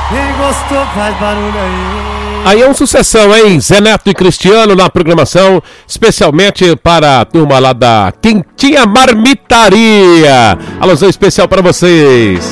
Quem gostou faz barulho aí. Aí é um sucessão, hein? Zé Neto e Cristiano na programação, especialmente para a turma lá da Quentinha Marmitaria. Alusão especial para vocês.